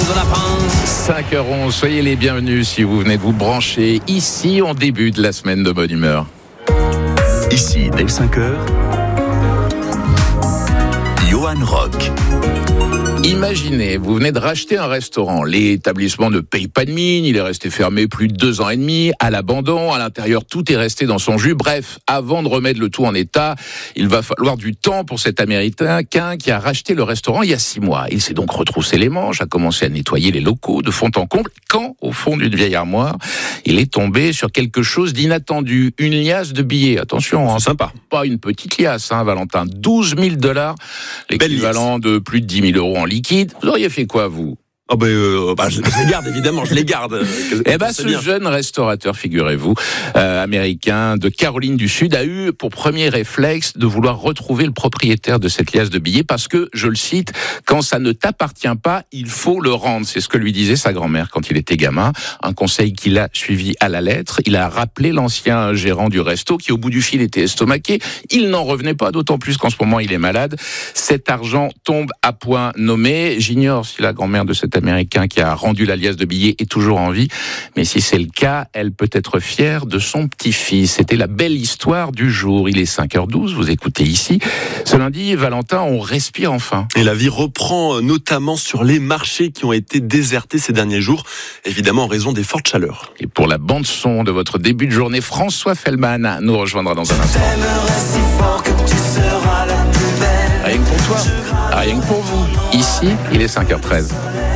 de lapin. 5h11, soyez les bienvenus si vous venez de vous brancher. Ici, on débute la semaine de bonne humeur. Ici, dès 5h, Johan Rock. Imaginez, vous venez de racheter un restaurant. L'établissement ne paye pas de mine, il est resté fermé plus de 2 ans et demi, à l'abandon, à l'intérieur tout est resté dans son jus. Bref, avant de remettre le tout en état, il va falloir du temps pour cet Américain qui a racheté le restaurant il y a 6 mois. Il s'est donc retroussé les manches, a commencé à nettoyer les locaux de fond en comble, quand, au fond d'une vieille armoire, il est tombé sur quelque chose d'inattendu, une liasse de billets. Attention, c'est sympa. Pas une petite liasse, Valentin, $12 000, l'équivalent de plus de 10 000 euros en liquide. Vous auriez fait quoi, vous ? Je les garde, évidemment, je les garde. Ce jeune restaurateur, figurez-vous, américain de Caroline du Sud, a eu pour premier réflexe de vouloir retrouver le propriétaire de cette liasse de billets parce que, je le cite, quand ça ne t'appartient pas, il faut le rendre. C'est ce que lui disait sa grand-mère quand il était gamin. Un conseil qu'il a suivi à la lettre. Il a rappelé l'ancien gérant du resto qui, au bout du fil, était estomaqué. Il n'en revenait pas, d'autant plus qu'en ce moment, il est malade. Cet argent tombe à point nommé. J'ignore si la grand-mère de cet Américain qui a rendu la liasse de billets est toujours en vie, mais si c'est le cas, elle peut être fière de son petit-fils. C'était la belle histoire du jour. Il est 5h12, vous écoutez ici. Ce lundi, Valentin, on respire enfin. Et la vie reprend notamment sur les marchés qui ont été désertés ces derniers jours, évidemment en raison des fortes chaleurs. Et pour la bande-son de votre début de journée, François Fellman nous rejoindra dans un instant. Si fort que tu seras la plus belle. Rien que pour toi, rien que pour vous. Ici, il est 5h13.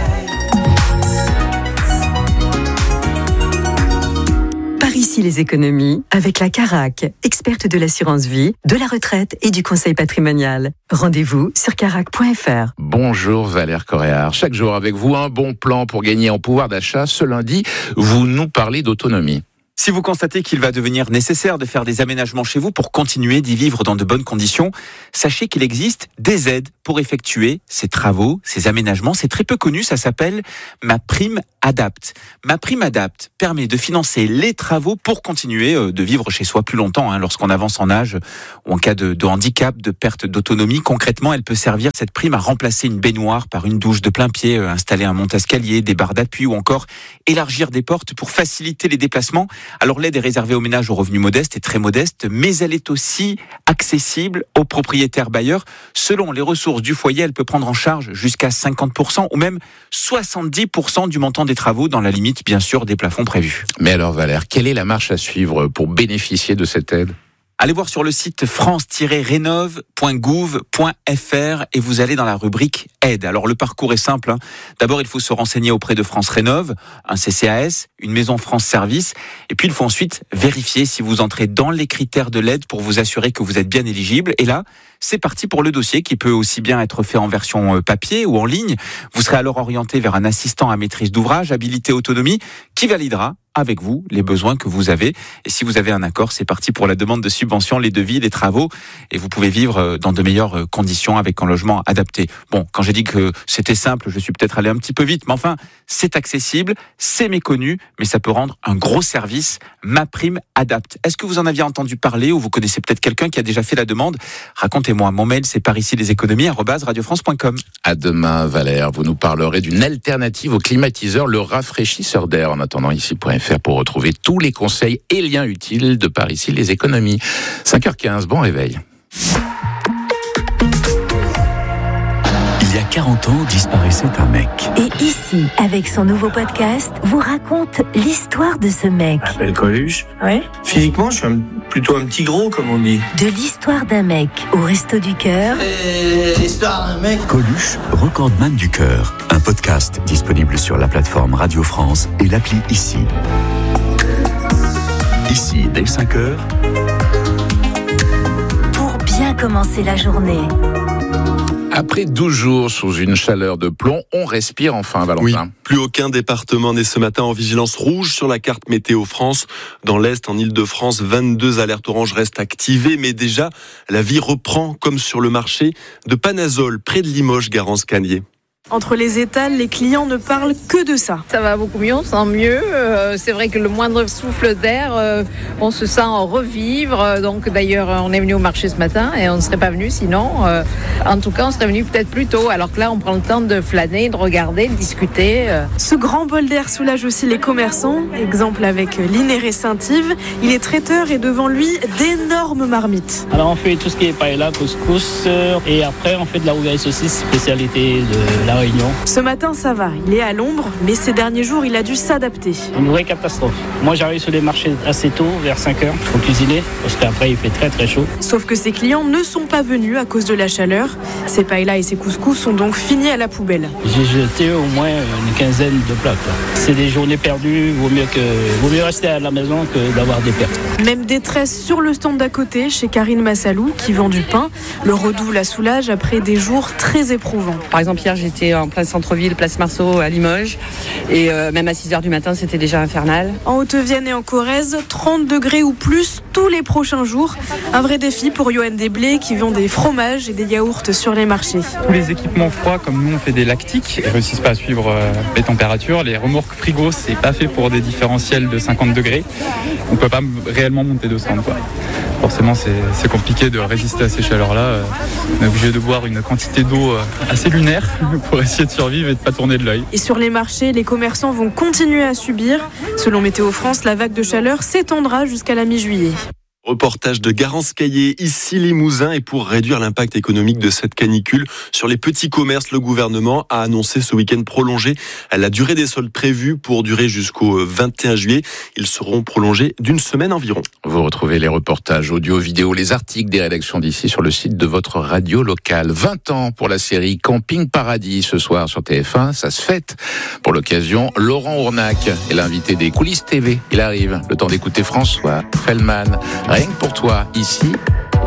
Par ici les économies, avec la Carac, experte de l'assurance vie, de la retraite et du conseil patrimonial. Rendez-vous sur carac.fr. Bonjour Valère Coréard. Chaque jour avec vous, un bon plan pour gagner en pouvoir d'achat. Ce lundi, vous nous parlez d'autonomie. Si vous constatez qu'il va devenir nécessaire de faire des aménagements chez vous pour continuer d'y vivre dans de bonnes conditions, sachez qu'il existe des aides pour effectuer ces travaux, ces aménagements. C'est très peu connu, ça s'appelle MaPrimeAdapt. MaPrimeAdapt permet de financer les travaux pour continuer de vivre chez soi plus longtemps, lorsqu'on avance en âge ou en cas de handicap, de perte d'autonomie. Concrètement, elle peut servir, cette prime, à remplacer une baignoire par une douche de plein pied, installer un monte-escalier, des barres d'appui ou encore élargir des portes pour faciliter les déplacements. Alors l'aide est réservée aux ménages aux revenus modestes et très modestes, mais elle est aussi accessible aux propriétaires bailleurs. Selon les ressources du foyer, elle peut prendre en charge jusqu'à 50% ou même 70% du montant des travaux, dans la limite bien sûr des plafonds prévus. Mais alors Valère, quelle est la marche à suivre pour bénéficier de cette aide ? Allez voir sur le site france-rénov.gouv.fr et vous allez dans la rubrique aide. Alors le parcours est simple. D'abord, il faut se renseigner auprès de France Rénov, un CCAS, une maison France Service. Et puis, il faut ensuite vérifier si vous entrez dans les critères de l'aide pour vous assurer que vous êtes bien éligible. Et là, c'est parti pour le dossier qui peut aussi bien être fait en version papier ou en ligne. Vous serez alors orienté vers un assistant à maîtrise d'ouvrage, habilité autonomie, qui validera avec vous les besoins que vous avez. Et si vous avez un accord, c'est parti pour la demande de subvention, les devis, les travaux. Et vous pouvez vivre dans de meilleures conditions avec un logement adapté. Bon, quand j'ai dit que c'était simple, je suis peut-être allé un petit peu vite. Mais enfin, c'est accessible, c'est méconnu, mais ça peut rendre un gros service. MaPrimeAdapt. Est-ce que vous en aviez entendu parler ou vous connaissez peut-être quelqu'un qui a déjà fait la demande ? Racontez-moi. Mon mail, c'est paricilieséconomies@radiofrance.com. À demain, Valère. Vous nous parlerez d'une alternative au climatiseur, le rafraîchisseur d'air. En attendant, ici.fr pour retrouver tous les conseils et liens utiles de Par ici les économies. 5h15, bon réveil. Il y a 40 ans, disparaissait un mec. Et ici, avec son nouveau podcast, vous raconte l'histoire de ce mec. Je m'appelle Coluche. Ouais. Physiquement, je suis plutôt un petit gros, comme on dit. De l'histoire d'un mec au Resto du Cœur. L'histoire d'un mec. Coluche, recordman du cœur. Un podcast disponible sur la plateforme Radio France et l'appli Ici. Ici, dès 5h. Pour bien commencer la journée. Après 12 jours sous une chaleur de plomb, on respire enfin, Valentin. Oui, plus aucun département n'est ce matin en vigilance rouge sur la carte Météo France. Dans l'Est, en Ile-de-France, 22 alertes oranges restent activées, mais déjà, la vie reprend comme sur le marché de Panazol, près de Limoges, Garance-Cagnier. Entre les étals, les clients ne parlent que de ça. Ça va beaucoup mieux, on sent mieux. C'est vrai que le moindre souffle d'air, on se sent revivre. Donc d'ailleurs, on est venu au marché ce matin et on ne serait pas venu sinon. En tout cas, on serait venu peut-être plus tôt. Alors que là, on prend le temps de flâner, de regarder, de discuter. Ce grand bol d'air soulage aussi les commerçants. Exemple avec l'Inéré Saint-Yves. Il est traiteur et devant lui, d'énormes marmites. Alors on fait tout ce qui est paella, couscous et après on fait de la rougaille saucisse, spécialité de la Réunion. Ce matin, ça va. Il est à l'ombre, mais ces derniers jours, il a dû s'adapter. Une vraie catastrophe. Moi, j'arrive sur les marchés assez tôt, vers 5h, pour cuisiner, parce qu'après, il fait très très chaud. Sauf que ses clients ne sont pas venus à cause de la chaleur. Ses paellas et ses couscous sont donc finis à la poubelle. J'ai jeté au moins une quinzaine de plats. C'est des journées perdues. Vaut mieux rester à la maison que d'avoir des pertes. Même détresse sur le stand d'à côté, chez Karine Massalou, qui vend du pain. Le Redoux la soulage après des jours très éprouvants. Par exemple, hier, j'étais en plein centre-ville, place Marceau à Limoges. Et même à 6h du matin, c'était déjà infernal. En Haute-Vienne et en Corrèze, 30 degrés ou plus tous les prochains jours. Un vrai défi pour Johan Desblés qui vend des fromages et des yaourts sur les marchés. Tous les équipements froids, comme nous on fait des lactiques, ils réussissent pas à suivre les températures. Les remorques frigo, c'est pas fait pour des différentiels de 50 degrés. On peut pas réellement monter de stand, quoi. Forcément, c'est compliqué de résister à ces chaleurs-là. On est obligé de boire une quantité d'eau assez lunaire pour essayer de survivre et de ne pas tourner de l'œil. Et sur les marchés, les commerçants vont continuer à subir. Selon Météo France, la vague de chaleur s'étendra jusqu'à la mi-juillet. Reportage de Garance Caillé, ici Limousin. Et pour réduire l'impact économique de cette canicule sur les petits commerces, le gouvernement a annoncé ce week-end prolongé la durée des soldes prévus pour durer jusqu'au 21 juillet. Ils seront prolongés d'une semaine environ. Vous retrouvez les reportages audio, vidéo, les articles des rédactions d'ici sur le site de votre radio locale. 20 ans pour la série Camping Paradis ce soir sur TF1. Ça se fête. Pour l'occasion, Laurent Ournac est l'invité des coulisses TV. Il arrive. Le temps d'écouter François Fellman. Rien que pour toi, ici,